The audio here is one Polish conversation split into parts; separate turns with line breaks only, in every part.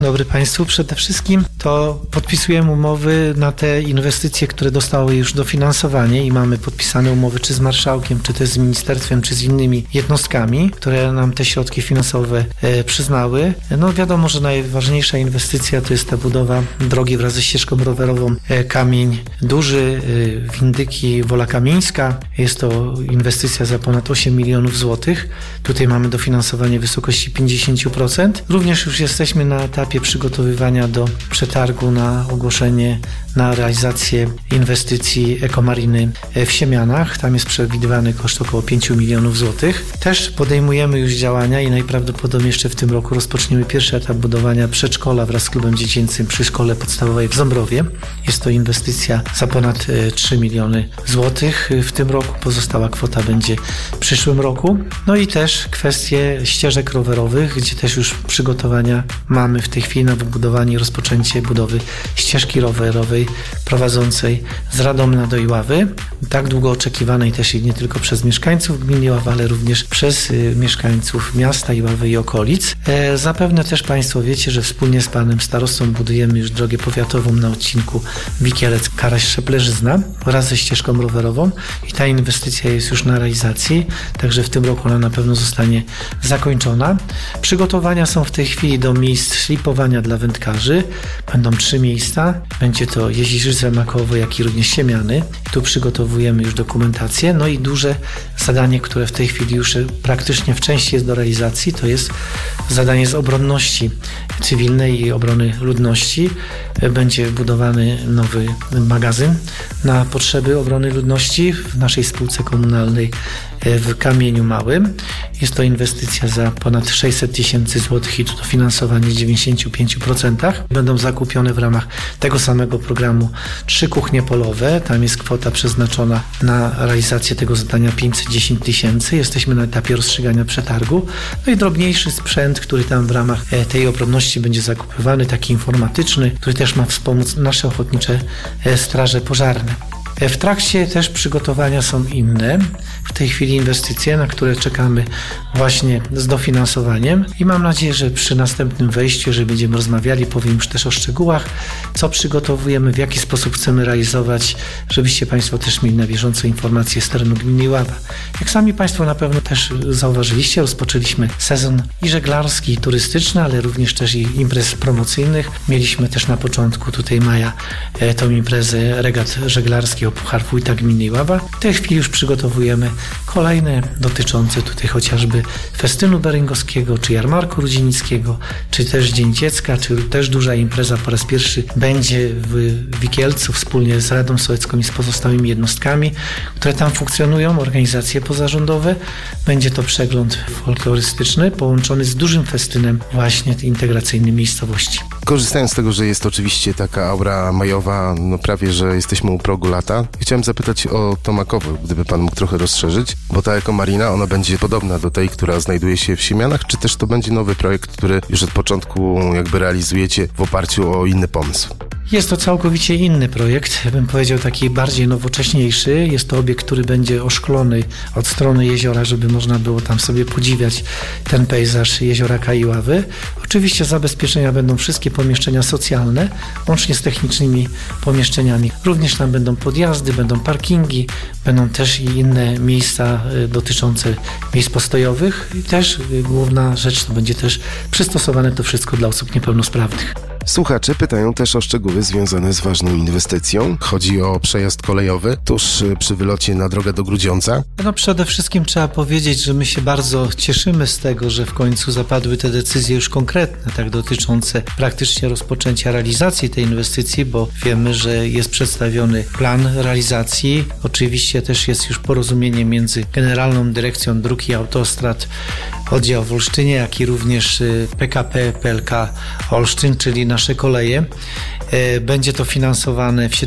Dobry Państwu. Przede wszystkim to podpisujemy umowy na te inwestycje, które dostały już dofinansowanie i mamy podpisane umowy czy z marszałkiem, czy też z ministerstwem, czy z innymi jednostkami, które nam te środki finansowe przyznały. No wiadomo, że najważniejsza inwestycja to jest ta budowa drogi wraz ze ścieżką rowerową Kamień Duży, Windyki, Wola Kamieńska. Jest to inwestycja za ponad 8 milionów złotych. Tutaj mamy dofinansowanie w wysokości 50%. Również już jesteśmy na etapie przygotowywania do przetargu na ogłoszenie na realizację inwestycji ekomariny w Siemianach. Tam jest przewidywany koszt około 5 milionów złotych. Też podejmujemy już działania i najprawdopodobniej jeszcze w tym roku rozpoczniemy pierwszy etap budowania przedszkola wraz z klubem dziecięcym przy szkole podstawowej w Ząbrowie. Jest to inwestycja za ponad 3 miliony złotych w tym roku. Pozostała kwota będzie w przyszłym roku. No i też kwestie ścieżek rowerowych, gdzie też już przygotowania mamy w tej chwili na wybudowanie i rozpoczęcie budowy ścieżki rowerowej prowadzącej z Radomna do Iławy. Tak długo oczekiwanej też i nie tylko przez mieszkańców gminy Iława, ale również przez mieszkańców miasta Iławy i okolic. Zapewne też Państwo wiecie, że wspólnie z panem starostą budujemy już drogę powiatową na odcinku Wikielec-Karaś-Szeplerzyzna wraz ze ścieżką rowerową i ta inwestycja jest już na realizacji, także w tym roku ona na pewno zostanie zakończona. Przygotowania są w tej chwili do miejsc szlifowania dla wędkarzy. Będą 3 miejsca. Będzie to Jeziżyce, Makowo, jak i również Siemiany. Tu przygotowujemy już dokumentację. No i duże zadanie, które w tej chwili już praktycznie w części jest do realizacji, to jest zadanie z obronności cywilnej i obrony ludności. Będzie budowany nowy magazyn na potrzeby obrony ludności w naszej spółce komunalnej w Kamieniu Małym. Jest to inwestycja za ponad 600 tysięcy złotych i to dofinansowanie w 95%. Będą zakupione w ramach tego samego programu 3 kuchnie polowe. Tam jest kwota przeznaczona na realizację tego zadania 510 tysięcy. Jesteśmy na etapie rozstrzygania przetargu. No i drobniejszy sprzęt, który tam w ramach tej obronności będzie zakupywany, taki informatyczny, który też ma wspomóc nasze ochotnicze straże pożarne. W trakcie też przygotowania są inne. W tej chwili inwestycje, na które czekamy właśnie z dofinansowaniem i mam nadzieję, że przy następnym wejściu, jeżeli będziemy rozmawiali, powiem już też o szczegółach, co przygotowujemy, w jaki sposób chcemy realizować, żebyście Państwo też mieli na bieżąco informacje z terenu gminy Iława. Jak sami Państwo na pewno też zauważyliście, rozpoczęliśmy sezon i żeglarski, i turystyczny, ale również też i imprez promocyjnych. Mieliśmy też na początku tutaj maja tą imprezę regat żeglarski o Puchar Wójta gminy Iława. W tej chwili już przygotowujemy kolejne dotyczące tutaj chociażby festynu beryngowskiego, czy jarmarku rudzinickiego, czy też Dzień Dziecka, czy też duża impreza po raz pierwszy będzie w Wikielcu wspólnie z Radą Sołecką i z pozostałymi jednostkami, które tam funkcjonują, organizacje pozarządowe. Będzie to przegląd folklorystyczny połączony z dużym festynem właśnie integracyjnym miejscowości.
Korzystając z tego, że jest oczywiście taka aura majowa, no prawie, że jesteśmy u progu lata, chciałem zapytać o to Makowo, gdyby Pan mógł trochę rozszerzyć, bo ta ekomarina, ona będzie podobna do tej, która znajduje się w Siemianach, czy też to będzie nowy projekt, który już od początku jakby realizujecie w oparciu o inny pomysł?
Jest to całkowicie inny projekt, bym powiedział taki bardziej nowocześniejszy. Jest to obiekt, który będzie oszklony od strony jeziora, żeby można było tam sobie podziwiać ten pejzaż jeziora Iławy. Oczywiście zabezpieczenia będą wszystkie pomieszczenia socjalne, łącznie z technicznymi pomieszczeniami. Również tam będą podjazdy, będą parkingi, będą też i inne miejsca dotyczące miejsc postojowych i też główna rzecz to będzie też przystosowane to wszystko dla osób niepełnosprawnych.
Słuchacze pytają też o szczegóły związane z ważną inwestycją. Chodzi o przejazd kolejowy tuż przy wylocie na drogę do Grudziądza.
No przede wszystkim trzeba powiedzieć, że my się bardzo cieszymy z tego, że w końcu zapadły te decyzje już konkretne, tak dotyczące praktycznie rozpoczęcia realizacji tej inwestycji, bo wiemy, że jest przedstawiony plan realizacji. Oczywiście też jest już porozumienie między Generalną Dyrekcją Dróg i Autostrad Oddział w Olsztynie, jak i również PKP PLK Olsztyn, czyli nasze koleje. Będzie to finansowane w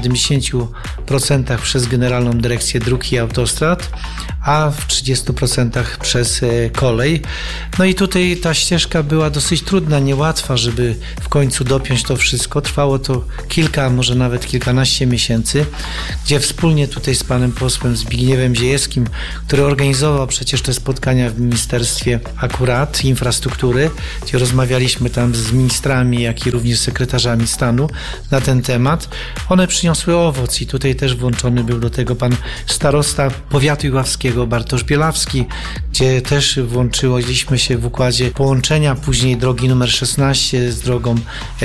70% przez Generalną Dyrekcję Dróg i Autostrad, a w 30% przez kolej. No i tutaj ta ścieżka była dosyć trudna, niełatwa, żeby w końcu dopiąć to wszystko. Trwało to kilka, może nawet kilkanaście miesięcy, gdzie wspólnie tutaj z panem posłem Zbigniewem Ziejewskim, który organizował przecież te spotkania w Ministerstwie akurat infrastruktury, gdzie rozmawialiśmy tam z ministrami, jak i również sekretarzami stanu na ten temat. One przyniosły owoc i tutaj też włączony był do tego pan starosta powiatu iławskiego Bartosz Bielawski, gdzie też włączyliśmy się w układzie połączenia później drogi numer 16 z drogą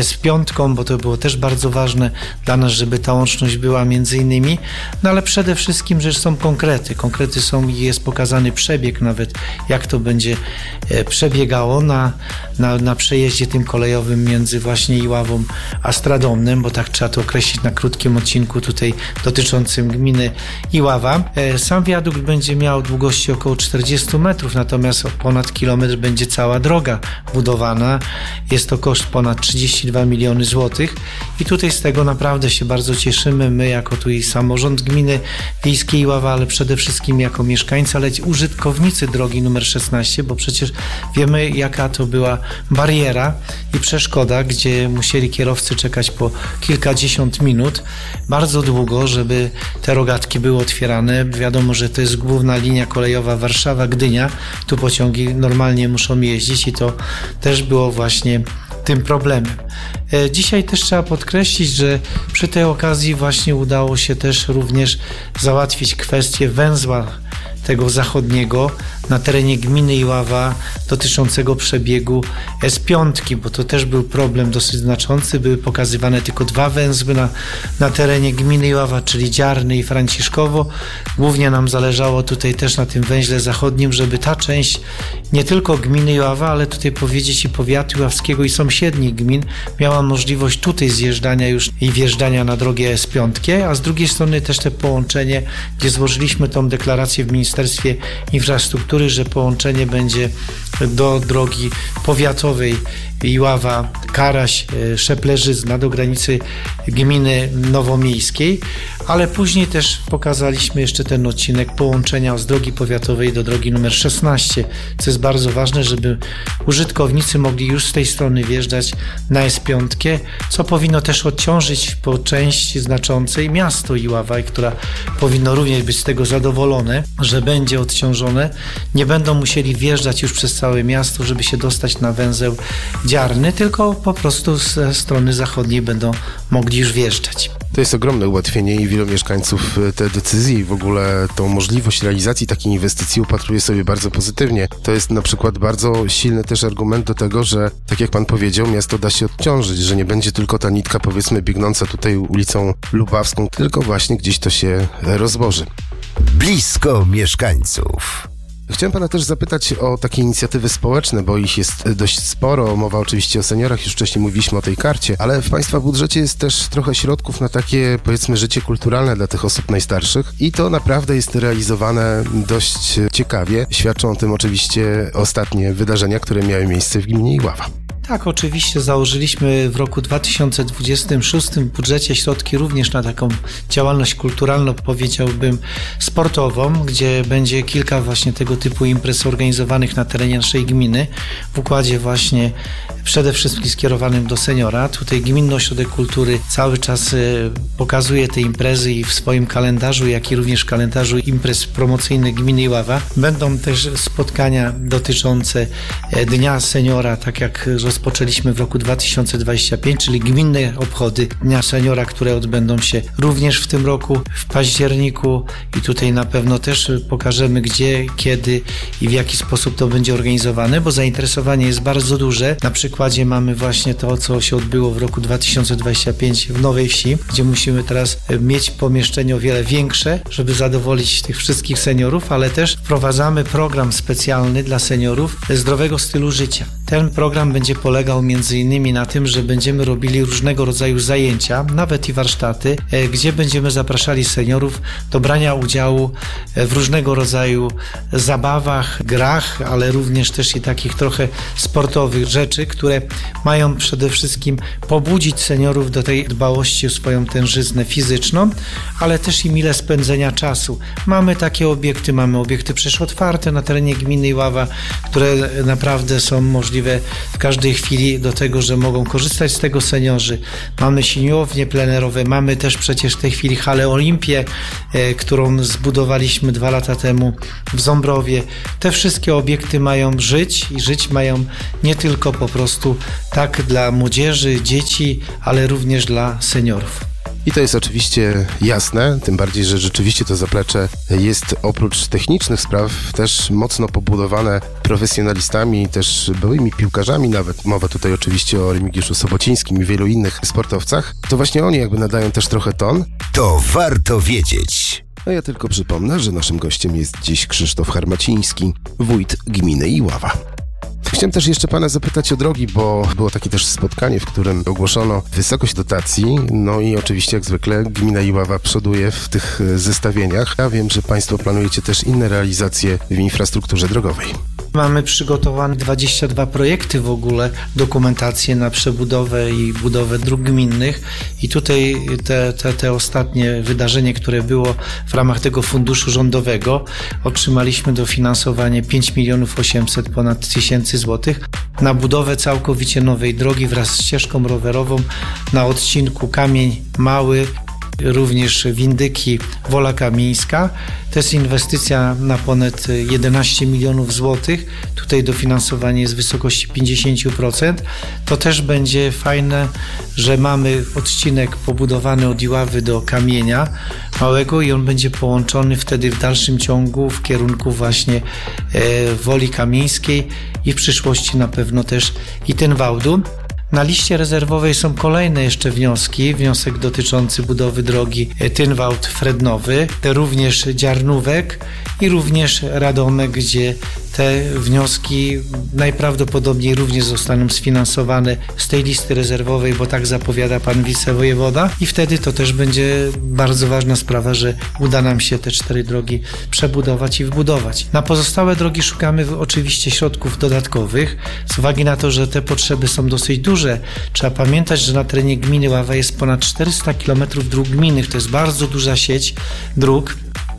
S5, bo to było też bardzo ważne dla nas, żeby ta łączność była między innymi, no ale przede wszystkim, że są konkrety. Konkrety są i jest pokazany przebieg nawet, jak to będzie przebiegało na przejeździe tym kolejowym między właśnie Iławą a Stradomnem, bo tak trzeba to określić na krótkim odcinku tutaj dotyczącym gminy Iława. Sam wiadukt będzie miał długości około 40 metrów, natomiast ponad kilometr będzie cała droga budowana. Jest to koszt ponad 32 miliony złotych i tutaj z tego naprawdę się bardzo cieszymy. My jako tu i samorząd gminy wiejskiej Iława, ale przede wszystkim jako mieszkańcy, ale użytkownicy drogi numer 16, bo przecież wiemy, jaka to była bariera i przeszkoda, gdzie musieli kierowcy czekać po kilkadziesiąt minut, bardzo długo, żeby te rogatki były otwierane. Wiadomo, że to jest główna linia kolejowa Warszawa-Gdynia, tu pociągi normalnie muszą jeździć i to też było właśnie tym problemem. Dzisiaj też trzeba podkreślić, że przy tej okazji właśnie udało się też również załatwić kwestię węzła tego zachodniego na terenie gminy Iława dotyczącego przebiegu S5, bo to też był problem dosyć znaczący. Były pokazywane tylko dwa węzły na terenie gminy Iława, czyli Dziarny i Franciszkowo. Głównie nam zależało tutaj też na tym węźle zachodnim, żeby ta część nie tylko gminy Iława, ale tutaj powiedzieć i powiatu iławskiego i sąsiednich gmin miała możliwość tutaj zjeżdżania już i wjeżdżania na drogę S5, a z drugiej strony też te połączenie, gdzie złożyliśmy tą deklarację w Ministerstwie Infrastruktury, że połączenie będzie do drogi powiatowej Iława, Karaś, Szeplerzyzna do granicy gminy nowomiejskiej, ale później też pokazaliśmy jeszcze ten odcinek połączenia z drogi powiatowej do drogi numer 16, co jest bardzo ważne, żeby użytkownicy mogli już z tej strony wjeżdżać na S5, co powinno też odciążyć po części znaczącej miasto Iława, która powinno również być z tego zadowolone, że będzie odciążone. Nie będą musieli wjeżdżać już przez całe miasto, żeby się dostać na węzeł Dziarny, tylko po prostu ze strony zachodniej będą mogli już wjeżdżać.
To jest ogromne ułatwienie i wielu mieszkańców te decyzje i w ogóle tą możliwość realizacji takiej inwestycji upatruje sobie bardzo pozytywnie. To jest na przykład bardzo silny też argument do tego, że tak jak pan powiedział, miasto da się odciążyć, że nie będzie tylko ta nitka powiedzmy biegnąca tutaj ulicą Lubawską, tylko właśnie gdzieś to się rozłoży.
Blisko mieszkańców.
Chciałem pana też zapytać o takie inicjatywy społeczne, bo ich jest dość sporo. Mowa oczywiście o seniorach, już wcześniej mówiliśmy o tej karcie, ale w państwa budżecie jest też trochę środków na takie, powiedzmy, życie kulturalne dla tych osób najstarszych i to naprawdę jest realizowane dość ciekawie. Świadczą o tym oczywiście ostatnie wydarzenia, które miały miejsce w gminie Iława.
Tak, oczywiście założyliśmy w roku 2026 w budżecie środki również na taką działalność kulturalną, powiedziałbym sportową, gdzie będzie kilka właśnie tego typu imprez organizowanych na terenie naszej gminy, w układzie właśnie przede wszystkim skierowanym do seniora. Tutaj Gminny Ośrodek Kultury cały czas pokazuje te imprezy i w swoim kalendarzu, jak i również w kalendarzu imprez promocyjnych gminy Iława. Będą też spotkania dotyczące Dnia Seniora, tak jak rozpoczęliśmy w roku 2025, czyli gminne obchody Dnia Seniora, które odbędą się również w tym roku, w październiku i tutaj na pewno też pokażemy gdzie, kiedy i w jaki sposób to będzie organizowane, bo zainteresowanie jest bardzo duże. Na przykładzie mamy właśnie to, co się odbyło w roku 2025 w Nowej Wsi, gdzie musimy teraz mieć pomieszczenie o wiele większe, żeby zadowolić tych wszystkich seniorów, ale też wprowadzamy program specjalny dla seniorów zdrowego stylu życia. Ten program będzie polegał m.in. na tym, że będziemy robili różnego rodzaju zajęcia, nawet i warsztaty, gdzie będziemy zapraszali seniorów do brania udziału w różnego rodzaju zabawach, grach, ale również też i takich trochę sportowych rzeczy, które mają przede wszystkim pobudzić seniorów do tej dbałości o swoją tężyznę fizyczną, ale też i mile spędzenia czasu. Mamy takie obiekty, mamy obiekty przecież otwarte na terenie gminy Iława, które naprawdę są możliwe możliwe w każdej chwili do tego, że mogą korzystać z tego seniorzy. Mamy siłownie plenerowe, mamy też przecież w tej chwili halę Olimpię, którą zbudowaliśmy 2 lata temu w Ząbrowie. Te wszystkie obiekty mają żyć i żyć mają nie tylko po prostu tak dla młodzieży, dzieci, ale również dla seniorów.
I to jest oczywiście jasne, tym bardziej, że rzeczywiście to zaplecze jest oprócz technicznych spraw też mocno pobudowane profesjonalistami, też byłymi piłkarzami nawet. Mowa tutaj oczywiście o Remigiuszu Sobocińskim i wielu innych sportowcach. To właśnie oni jakby nadają też trochę ton.
To warto wiedzieć.
A ja tylko przypomnę, że naszym gościem jest dziś Krzysztof Harmaciński, wójt gminy Iława. Chciałem też jeszcze pana zapytać o drogi, bo było takie też spotkanie, w którym ogłoszono wysokość dotacji, no i oczywiście jak zwykle gmina Iława przoduje w tych zestawieniach. Ja wiem, że państwo planujecie też inne realizacje w infrastrukturze drogowej.
Mamy przygotowane 22 projekty w ogóle, dokumentacje na przebudowę i budowę dróg gminnych i tutaj te ostatnie wydarzenie, które było w ramach tego funduszu rządowego, otrzymaliśmy dofinansowanie 5 800 ponad tysięcy złotych na budowę całkowicie nowej drogi wraz z ścieżką rowerową na odcinku Kamień Mały, również Windyki, Wola Kamieńska. To jest inwestycja na ponad 11 milionów złotych. Tutaj dofinansowanie jest w wysokości 50%. To też będzie fajne, że mamy odcinek pobudowany od Iławy do Kamienia Małego i on będzie połączony wtedy w dalszym ciągu w kierunku właśnie Woli Kamieńskiej i w przyszłości na pewno też i Tynwałdu. Na liście rezerwowej są kolejne jeszcze wnioski. Wniosek dotyczący budowy drogi Tynwałd-Frednowy, również Dziarnówek i również Radomek, gdzie te wnioski najprawdopodobniej również zostaną sfinansowane z tej listy rezerwowej, bo tak zapowiada pan wicewojewoda i wtedy to też będzie bardzo ważna sprawa, że uda nam się te 4 drogi przebudować i wbudować. Na pozostałe drogi szukamy oczywiście środków dodatkowych, z uwagi na to, że te potrzeby są dosyć duże. Trzeba pamiętać, że na terenie gminy Iława jest ponad 400 km dróg gminnych, to jest bardzo duża sieć dróg,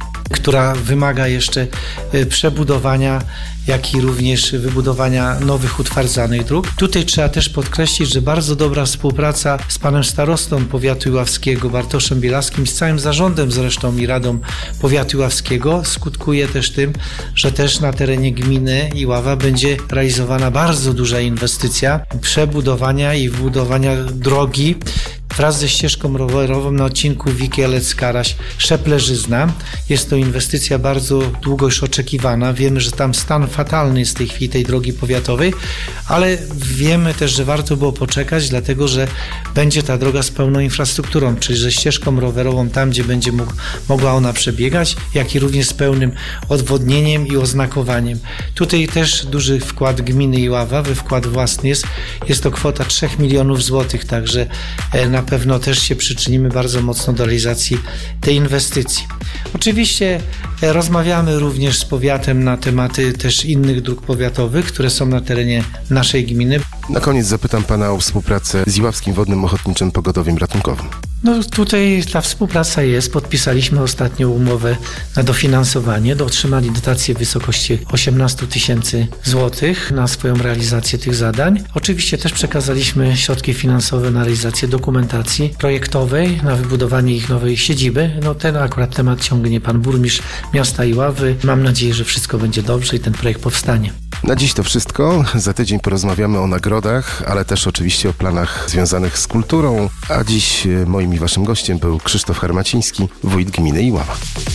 która wymaga jeszcze przebudowania, jak i również wybudowania nowych utwardzanych dróg. Tutaj trzeba też podkreślić, że bardzo dobra współpraca z panem starostą powiatu iławskiego, Bartoszem Bielaskim, z całym zarządem zresztą i radą powiatu iławskiego skutkuje też tym, że też na terenie gminy Iława będzie realizowana bardzo duża inwestycja przebudowania i wbudowania drogi wraz ze ścieżką rowerową na odcinku Wikielec-Karaś Szeplerzyzna. Jest to inwestycja bardzo długo już oczekiwana. Wiemy, że tam stan fatalny jest w tej chwili tej drogi powiatowej, ale wiemy też, że warto było poczekać, dlatego że będzie ta droga z pełną infrastrukturą, czyli ze ścieżką rowerową tam, gdzie będzie mogła ona przebiegać, jak i również z pełnym odwodnieniem i oznakowaniem. Tutaj też duży wkład gminy Iława, wkład własny jest to kwota 3 milionów złotych, także na pewno też się przyczynimy bardzo mocno do realizacji tej inwestycji. Oczywiście rozmawiamy również z powiatem na tematy też innych dróg powiatowych, które są na terenie naszej gminy.
Na koniec zapytam pana o współpracę z Iławskim Wodnym Ochotniczym Pogotowiem Ratunkowym.
No tutaj ta współpraca jest. Podpisaliśmy ostatnio umowę na dofinansowanie. Otrzymali dotację w wysokości 18 tysięcy złotych na swoją realizację tych zadań. Oczywiście też przekazaliśmy środki finansowe na realizację dokumentacji projektowej, na wybudowanie ich nowej siedziby. No ten akurat temat ciągnie pan burmistrz miasta Iławy. Mam nadzieję, że wszystko będzie dobrze i ten projekt powstanie.
Na dziś to wszystko. Za tydzień porozmawiamy o nagrodach, ale też oczywiście o planach związanych z kulturą. A dziś moim i waszym gościem był Krzysztof Harmaciński, wójt gminy Iława.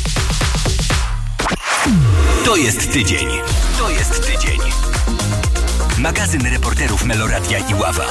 To jest tydzień. To jest tydzień. Magazyn reporterów Meloradia Iława.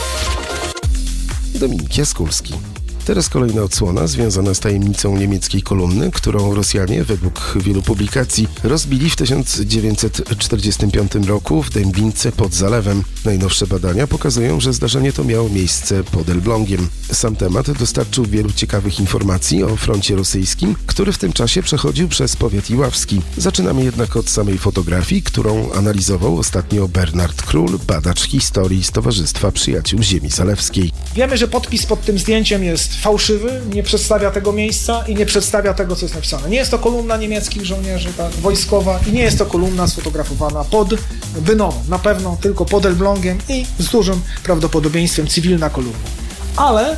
Dominik Jaskulski. Teraz kolejna odsłona związana z tajemnicą niemieckiej kolumny, którą Rosjanie, według wielu publikacji, rozbili w 1945 roku w Dębince pod Zalewem. Najnowsze badania pokazują, że zdarzenie to miało miejsce pod Elblągiem. Sam temat dostarczył wielu ciekawych informacji o froncie rosyjskim, który w tym czasie przechodził przez powiat iławski. Zaczynamy jednak od samej fotografii, którą analizował ostatnio Bernard Król, badacz historii z Towarzystwa Przyjaciół Ziemi Zalewskiej.
Wiemy, że podpis pod tym zdjęciem jest fałszywy, nie przedstawia tego miejsca i nie przedstawia tego, co jest napisane. Nie jest to kolumna niemieckich żołnierzy, tak, wojskowa i nie jest to kolumna sfotografowana pod Bynowem. Na pewno tylko pod Elblągiem i z dużym prawdopodobieństwem cywilna kolumna. Ale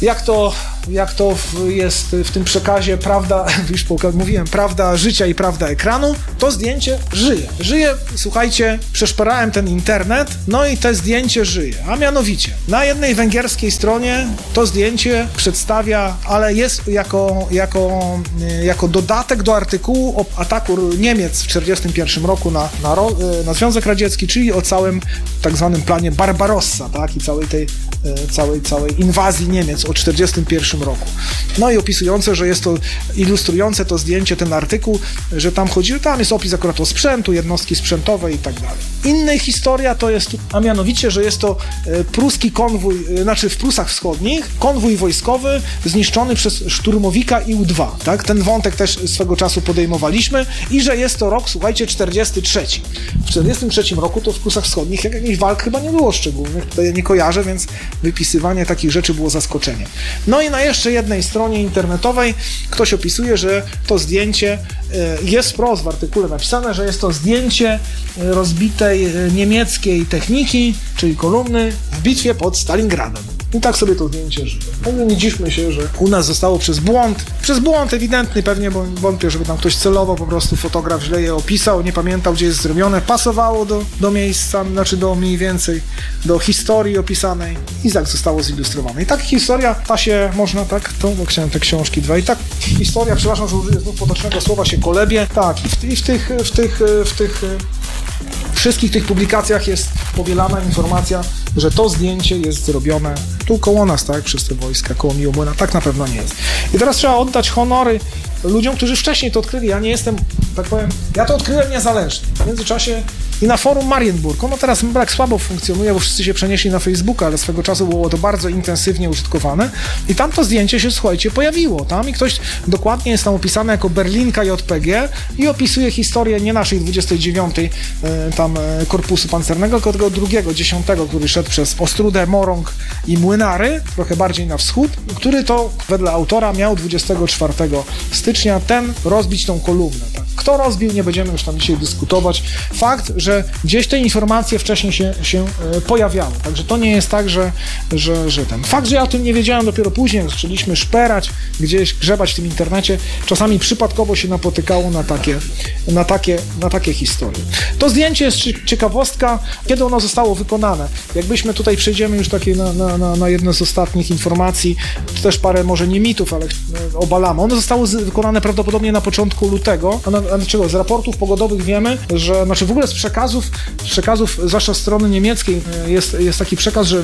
jak to jest w tym przekazie prawda, już mówiłem, prawda życia i prawda ekranu, to zdjęcie żyje. Słuchajcie, przeszperałem ten internet, no i to zdjęcie żyje. A mianowicie, na jednej węgierskiej stronie to zdjęcie przedstawia, ale jest jako dodatek do artykułu o ataku Niemiec w 1941 roku na Związek Radziecki, czyli o całym tak zwanym planie Barbarossa, tak, i całej inwazji Niemiec o 1941 roku. No i opisujące, że jest to, ilustrujące to zdjęcie, ten artykuł, że tam jest opis akurat o sprzętu, jednostki sprzętowe i tak dalej. Inna historia to jest, a mianowicie, że jest to pruski konwój, w Prusach Wschodnich, konwój wojskowy zniszczony przez szturmowika IU-2, tak? Ten wątek też swego czasu podejmowaliśmy i że jest to rok, słuchajcie, 43. W 43 roku to w Prusach Wschodnich jakichś walk chyba nie było szczególnych, tutaj ja nie kojarzę, więc wypisywanie takich rzeczy było zaskoczeniem. No i na jeszcze jednej stronie internetowej ktoś opisuje, że to zdjęcie jest wprost w artykule napisane, że jest to zdjęcie rozbitej niemieckiej techniki, czyli kolumny w bitwie pod Stalingradem. I tak sobie to zdjęcie żyje. No nie dziwmy się, że u nas zostało przez błąd ewidentny pewnie, bo wątpię, żeby tam ktoś celowo po prostu fotograf źle je opisał, nie pamiętał, gdzie jest zrobione, pasowało do miejsca, do mniej więcej, do historii opisanej i tak zostało zilustrowane. I tak historia, można tak, bo chciałem te książki dwa, i tak historia, przepraszam, że użyję znów potocznego słowa, się kolebie, tak, i w tych wszystkich tych publikacjach jest powielana informacja, że to zdjęcie jest zrobione tu koło nas, tak, przez te wojska, koło Miłomłyna. Tak na pewno nie jest. I teraz trzeba oddać honory ludziom, którzy wcześniej to odkryli. Ja nie jestem, tak powiem, ja to odkryłem niezależnie. W międzyczasie i na forum Marienburg. Ono teraz tak słabo funkcjonuje, bo wszyscy się przenieśli na Facebooka, ale swego czasu było to bardzo intensywnie użytkowane i tam to zdjęcie się, słuchajcie, pojawiło tam i ktoś dokładnie jest tam opisane jako Berlinka JPG i opisuje historię nie naszej 29 tam korpusu pancernego, tylko tego drugiego, 10, który szedł przez Ostrudę, Morąg i Młynary, trochę bardziej na wschód, który to wedle autora miał 24 stycznia rozbić tą kolumnę. Tak? Kto rozbił, nie będziemy już tam dzisiaj dyskutować. Fakt, że gdzieś te informacje wcześniej się pojawiały. Także to nie jest tak, że ten. Fakt, że ja o tym nie wiedziałem dopiero później, jak zaczęliśmy szperać, gdzieś grzebać w tym internecie, czasami przypadkowo się napotykało na takie historie. To zdjęcie jest ciekawostka, kiedy ono zostało wykonane. Jakbyśmy tutaj przejdziemy już takie na jedne z ostatnich informacji, to też parę może nie mitów, ale obalamy. Ono zostało wykonane prawdopodobnie na początku lutego. A dlaczego? Z raportów pogodowych wiemy, że, w ogóle z przekazów, zwłaszcza strony niemieckiej, jest taki przekaz, że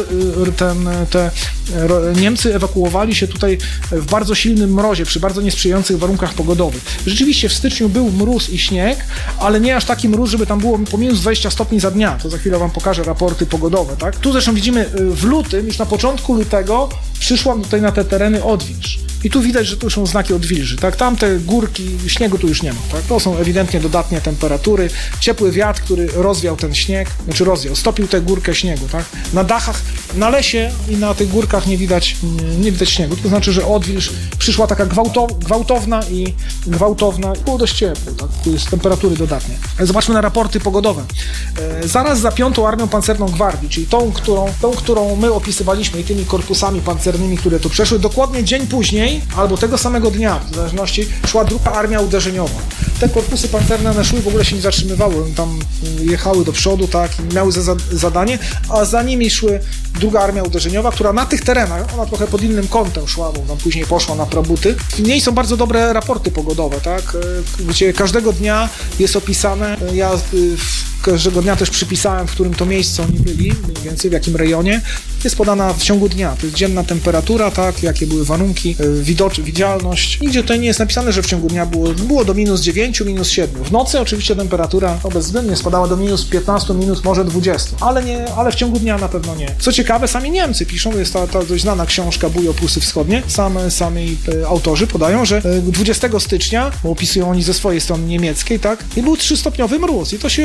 Niemcy ewakuowali się tutaj w bardzo silnym mrozie, przy bardzo niesprzyjających warunkach pogodowych. Rzeczywiście w styczniu był mróz i śnieg, ale nie aż taki mróz, żeby tam było po minus 20 stopni za dnia. To za chwilę wam pokażę raporty pogodowe, tak? Tu zresztą widzimy w lutym, już na początku lutego przyszła tutaj na te tereny odwilż. I tu widać, że tu są znaki odwilży, tak? Tam te górki, śniegu tu już nie ma, tak? To są ewidentnie dodatnie temperatury, ciepły wiatr, który rozwiał ten śnieg, stopił tę górkę śniegu, tak? Na dachach, na lesie i na tych górkach nie widać śniegu, to znaczy, że odwilż przyszła taka gwałtowna, było dość ciepło, tak? Tu jest temperatury dodatnie. Zobaczmy na raporty pogodowe. Zaraz za 5. Armią Pancerną Gwardii, czyli tą, którą my opisywaliśmy i tymi korpusami pancernymi, które tu przeszły, dokładnie dzień później, albo tego samego dnia, w zależności, szła 2. Armia Uderzeniowa. Te korpusy pancerne one szły, w ogóle się nie zatrzymywały, tam jechały do przodu, tak, i miały za zadanie, a za nimi szły 2. Armia Uderzeniowa, która na tych terenach, ona trochę pod innym kątem szła, bo tam później poszła na Prabuty. W niej są bardzo dobre raporty pogodowe, tak, gdzie każdego dnia jest opisane, ja każdego dnia też przypisałem, w którym to miejscu oni byli, mniej więcej w jakim rejonie, jest podana w ciągu dnia. To jest dzienna temperatura, tak, jakie były warunki, widzialność. Nigdzie tutaj nie jest napisane, że w ciągu dnia było do minus 9, minus 7. W nocy oczywiście temperatura bezwzględnie spadała do minus 15, minus może 20, ale w ciągu dnia na pewno nie. Co ciekawe, sami Niemcy piszą, jest ta dość znana książka Bój o Prusy Wschodnie, sami autorzy podają, że 20 stycznia, bo opisują oni ze swojej strony niemieckiej, tak, i był 3-stopniowy mróz i to się 20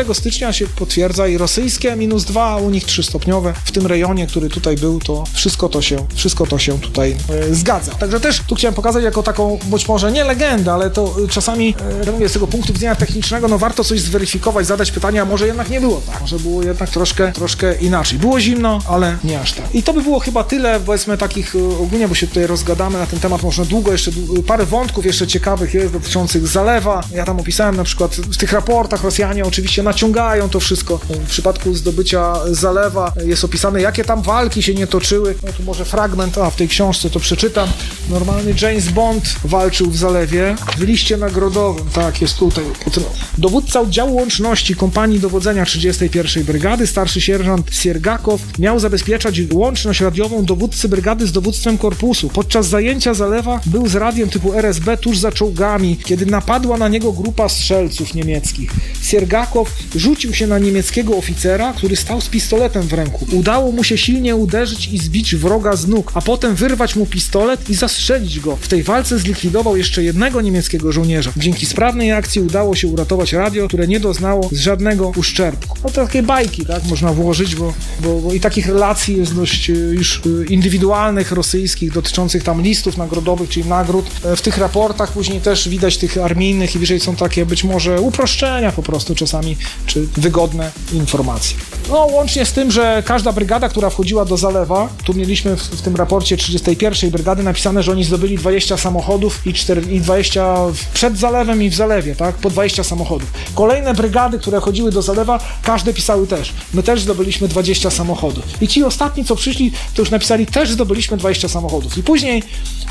20 stycznia się potwierdza i rosyjskie -2, a u nich 3-stopniowe. W tym rejonie, który tutaj był, to wszystko to się tutaj zgadza. Także też tu chciałem pokazać jako taką, być może nie legendę, ale to czasami z tego punktu widzenia technicznego, no warto coś zweryfikować, zadać pytanie, a może jednak nie było tak, może było jednak troszkę inaczej. Było zimno, ale nie aż tak. I to by było chyba tyle, powiedzmy, takich ogólnie, bo się tutaj rozgadamy na ten temat, można długo, jeszcze parę wątków jeszcze ciekawych jest dotyczących zalewa. Ja tam opisałem na przykład w tych raportach Rosjanie oczywiście naciągają to wszystko. W przypadku zdobycia zalewa jest opisane, jakie tam walki się nie toczyły. No tu może fragment, w tej książce to przeczytam. Normalny James Bond walczył w zalewie w liście nagrodowym. Tak, jest tutaj. Dowódca oddziału łączności kompanii dowodzenia 31. Brygady, starszy sierżant Siergakow, miał zabezpieczać łączność radiową dowódcy brygady z dowództwem korpusu. Podczas zajęcia zalewa był z radiem typu RSB tuż za czołgami, kiedy napadła na niego grupa strzelców niemieckich. Siergakow rzucił się na niemieckiego oficera, który stał z pistoletem w ręku. Udało mu się silnie uderzyć i zbić wroga z nóg, a potem wyrwać mu pistolet i zastrzelić go. W tej walce zlikwidował jeszcze jednego niemieckiego żołnierza. Dzięki sprawnej akcji udało się uratować radio, które nie doznało żadnego uszczerbku. No to takie bajki, tak, można włożyć, bo i takich relacji jest dość już indywidualnych, rosyjskich, dotyczących tam listów nagrodowych, czyli nagród. W tych raportach później też widać tych armijnych i wyżej są takie być może uproszczenia po prostu czasami, czy wygodne informacje. No łącznie z tym, że każda brygada, która wchodziła do zalewa, tu mieliśmy w tym raporcie 31. Brygady napisane, że oni zdobyli 20 samochodów i 20 przed zalewem i w zalewie, tak, po 20 samochodów. Kolejne brygady, które chodziły do zalewa, każde pisały też. My też zdobyliśmy 20 samochodów. I ci ostatni, co przyszli, to już napisali, też zdobyliśmy 20 samochodów. I później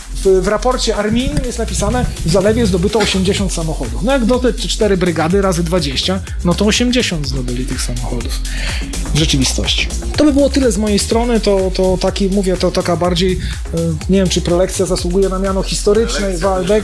w raporcie armijnym jest napisane, w zalewie zdobyto 80 samochodów. No jak dodać 4 brygady razy 20, no to 80 zdobyli tych samochodów w rzeczywistości. To by było tyle z mojej strony, to taki, mówię, to taka bardziej, nie wiem, czy prelekcja zasługuje na miano historycznej, Waldek,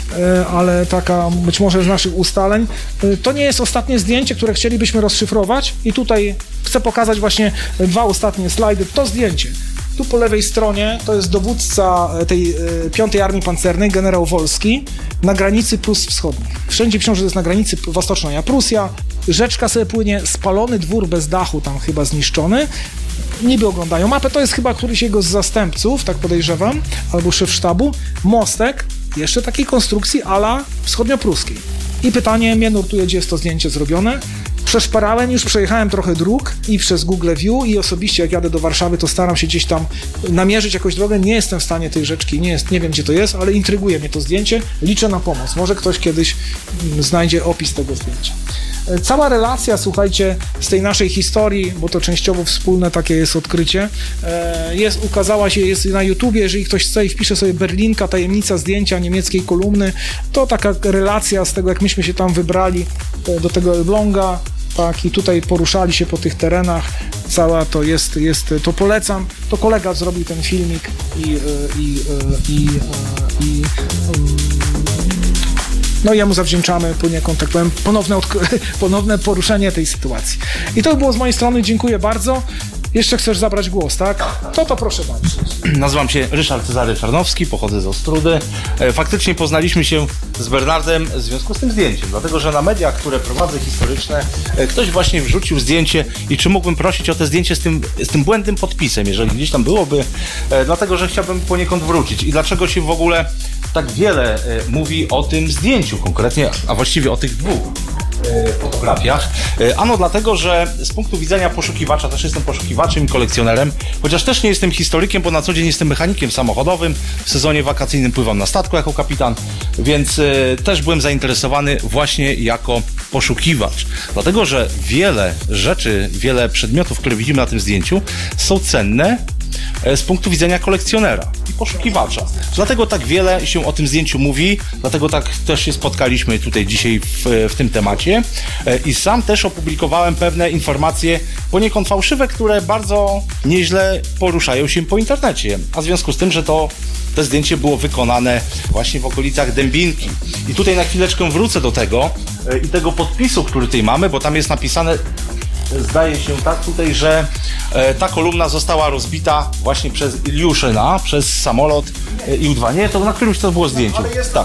ale taka być może z naszych ustaleń. To nie jest ostatnie zdjęcie, które chcielibyśmy rozszyfrować i tutaj chcę pokazać właśnie 2 ostatnie slajdy. To zdjęcie. Tu po lewej stronie to jest dowódca tej 5. Armii Pancernej, generał Wolski, na granicy Prus Wschodnich. Wszędzie piszą, że to jest na granicy Wostocznaya Prusja. Rzeczka sobie płynie, spalony dwór bez dachu tam chyba zniszczony. Niby oglądają mapę, to jest chyba któryś jego z zastępców, tak podejrzewam, albo szef sztabu. Mostek, jeszcze takiej konstrukcji a la wschodniopruskiej. I pytanie mnie nurtuje, gdzie jest to zdjęcie zrobione. Przeszparałem, już przejechałem trochę dróg i przez Google View i osobiście jak jadę do Warszawy, to staram się gdzieś tam namierzyć jakąś drogę. Nie jestem w stanie tej rzeczki, nie wiem gdzie to jest, ale intryguje mnie to zdjęcie. Liczę na pomoc. Może ktoś kiedyś znajdzie opis tego zdjęcia. Cała relacja, z tej naszej historii, bo to częściowo wspólne takie jest odkrycie, ukazała się, jest na YouTubie, jeżeli ktoś chce i wpisze sobie Berlinka, tajemnica zdjęcia niemieckiej kolumny, to taka relacja z tego, jak myśmy się tam wybrali do tego Elbląga, tak, i tutaj poruszali się po tych terenach, cała to jest, to polecam, to kolega zrobił ten filmik no i jemu zawdzięczamy poniekąd, tak powiem, ponowne poruszenie tej sytuacji. I to by było z mojej strony, dziękuję bardzo. Jeszcze chcesz zabrać głos, tak? To proszę bardzo.
Nazywam się Ryszard Cezary Czarnowski, pochodzę z Ostródy. Faktycznie poznaliśmy się z Bernardem w związku z tym zdjęciem, dlatego że na mediach, które prowadzę historyczne, ktoś właśnie wrzucił zdjęcie i czy mógłbym prosić o te zdjęcie z tym błędnym podpisem, jeżeli gdzieś tam byłoby, dlatego że chciałbym poniekąd wrócić. I dlaczego się w ogóle tak wiele mówi o tym zdjęciu konkretnie, a właściwie o tych 2 fotografiach. Ano dlatego, że z punktu widzenia poszukiwacza, też jestem poszukiwaczem i kolekcjonerem, chociaż też nie jestem historykiem, bo na co dzień jestem mechanikiem samochodowym, w sezonie wakacyjnym pływam na statku jako kapitan, więc też byłem zainteresowany właśnie jako poszukiwacz. Dlatego, że wiele rzeczy, wiele przedmiotów, które widzimy na tym zdjęciu, są cenne z punktu widzenia kolekcjonera i poszukiwacza. Dlatego tak wiele się o tym zdjęciu mówi, dlatego tak też się spotkaliśmy tutaj dzisiaj w tym temacie i sam też opublikowałem pewne informacje poniekąd fałszywe, które bardzo nieźle poruszają się po internecie, a w związku z tym, że to zdjęcie było wykonane właśnie w okolicach Dębinki. I tutaj na chwileczkę wrócę do tego i tego podpisu, który tutaj mamy, bo tam jest napisane, zdaje się tak tutaj, że ta kolumna została rozbita właśnie przez Iliuszyna, przez samolot Ił-2. Nie, to na którymś to było zdjęciu. Tak.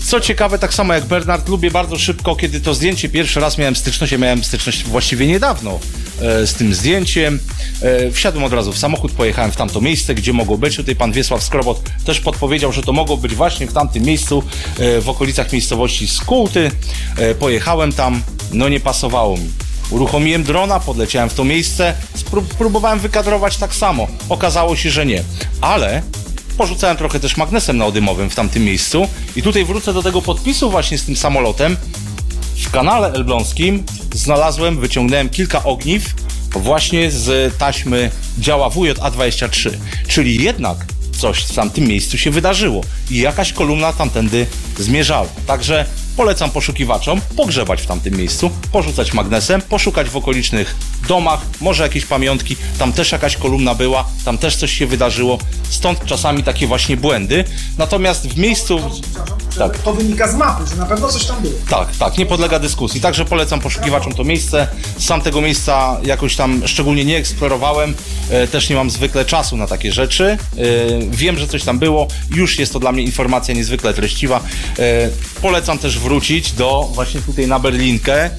Co ciekawe, tak samo jak Bernard, lubię bardzo szybko, kiedy to zdjęcie pierwszy raz miałem styczność właściwie niedawno z tym zdjęciem. Wsiadłem od razu w samochód, pojechałem w tamto miejsce, gdzie mogło być. Tutaj pan Wiesław Skrobot też podpowiedział, że to mogło być właśnie w tamtym miejscu, w okolicach miejscowości Skulty. Pojechałem tam, no nie pasowało mi. Uruchomiłem drona, podleciałem w to miejsce, próbowałem wykadrować tak samo. Okazało się, że nie. Ale porzucałem trochę też magnesem neodymowym w tamtym miejscu i tutaj wrócę do tego podpisu właśnie z tym samolotem. W kanale elbląskim wyciągnąłem kilka ogniw właśnie z taśmy działa WJA-23, czyli jednak coś w tamtym miejscu się wydarzyło i jakaś kolumna tamtędy zmierzała. Także polecam poszukiwaczom pogrzebać w tamtym miejscu, porzucać magnesem, poszukać w okolicznych domach, może jakieś pamiątki, tam też jakaś kolumna była, tam też coś się wydarzyło, stąd czasami takie właśnie błędy. Natomiast w miejscu...
Tak. To wynika z mapy, że na pewno coś tam było.
Tak, nie podlega dyskusji. Także polecam poszukiwaczom to miejsce. Sam tego miejsca jakoś tam szczególnie nie eksplorowałem. Też nie mam zwykle czasu na takie rzeczy. Wiem, że coś tam było. Już jest to dla mnie informacja niezwykle treściwa. Polecam też wrócić do właśnie tutaj na Berlinkę.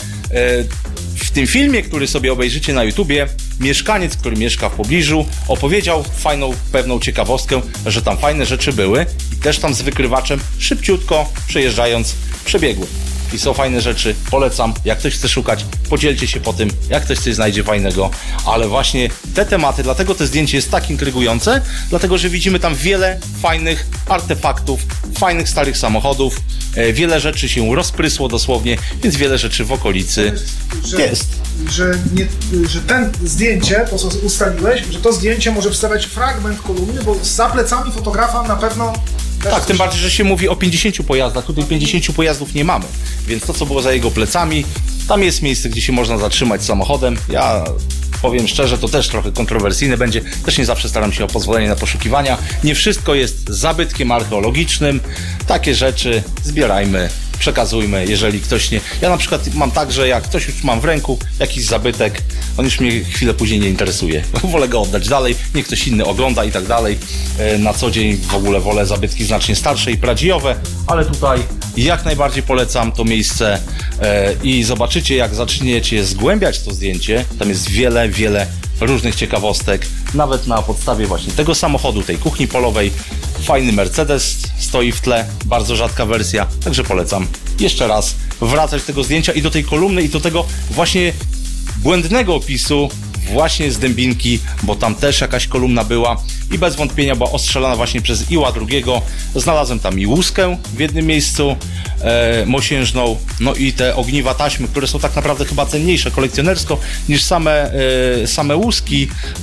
W tym filmie, który sobie obejrzycie na YouTubie, mieszkaniec, który mieszka w pobliżu, opowiedział fajną, pewną ciekawostkę, że tam fajne rzeczy były i też tam z wykrywaczem szybciutko przejeżdżając przebiegły. I są fajne rzeczy, polecam, jak ktoś chce szukać, podzielcie się po tym, jak ktoś coś znajdzie fajnego, ale właśnie te tematy, dlatego to zdjęcie jest tak intrygujące, dlatego, że widzimy tam wiele fajnych artefaktów, fajnych starych samochodów, wiele rzeczy się rozprysło dosłownie, więc wiele rzeczy w okolicy jest.
Że ten zdjęcie, to co ustaliłeś, że to zdjęcie może przedstawiać fragment kolumny, bo za plecami fotografa na pewno...
Tak, tym bardziej, że się mówi o 50 pojazdach, tutaj 50 pojazdów nie mamy, więc to, co było za jego plecami, tam jest miejsce, gdzie się można zatrzymać samochodem. Ja powiem szczerze, to też trochę kontrowersyjne będzie, też nie zawsze staram się o pozwolenie na poszukiwania. Nie wszystko jest zabytkiem archeologicznym, takie rzeczy zbierajmy, przekazujmy, jeżeli ktoś nie... Ja na przykład mam tak, że jak coś już mam w ręku, jakiś zabytek, on już mnie chwilę później nie interesuje. Wolę go oddać dalej, niech ktoś inny ogląda i tak dalej. Na co dzień w ogóle wolę zabytki znacznie starsze i prawdziwe, ale tutaj jak najbardziej polecam to miejsce i zobaczycie, jak zaczniecie zgłębiać to zdjęcie, tam jest wiele różnych ciekawostek, nawet na podstawie właśnie tego samochodu, tej kuchni polowej. Fajny Mercedes stoi w tle, bardzo rzadka wersja, także polecam jeszcze raz wracać do tego zdjęcia i do tej kolumny i do tego właśnie błędnego opisu właśnie z Dębinki, bo tam też jakaś kolumna była i bez wątpienia była ostrzelana właśnie przez Iła II. Znalazłem tam i łuskę w jednym miejscu mosiężną, no i te ogniwa taśmy, które są tak naprawdę chyba cenniejsze kolekcjonersko niż same łuski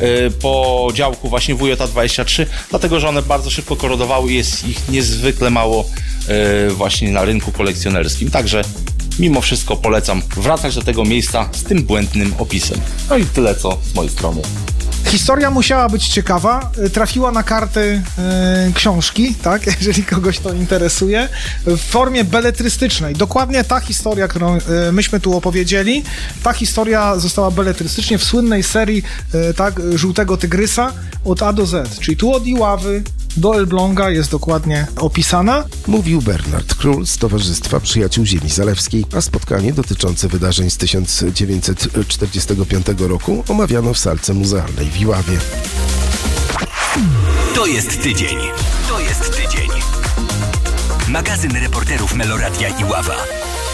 po działku właśnie WJA-23, dlatego że one bardzo szybko korodowały i jest ich niezwykle mało właśnie na rynku kolekcjonerskim. Także mimo wszystko polecam wracać do tego miejsca z tym błędnym opisem. No i tyle co z mojej strony.
Historia musiała być ciekawa, trafiła na karty książki, tak, jeżeli kogoś to interesuje, w formie beletrystycznej. Dokładnie ta historia, którą myśmy tu opowiedzieli, ta historia została beletrystycznie w słynnej serii tak, Żółtego Tygrysa od A do Z, czyli tu od Iławy do Elbląga jest dokładnie opisana.
Mówił Bernard Król z Towarzystwa Przyjaciół Ziemi Zalewskiej, a spotkanie dotyczące wydarzeń z 1945 roku omawiano w salce muzealnej w Iławie.
To jest tydzień. To jest tydzień. Magazyn reporterów Meloradia Iława.